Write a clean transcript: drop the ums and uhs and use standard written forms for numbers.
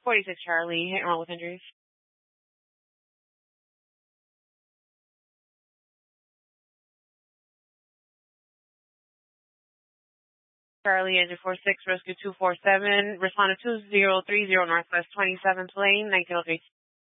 46 Charlie, hit and run with injuries. Charlie, engine 46, rescue 247, responded 2030 Northwest 27th Lane, 1903.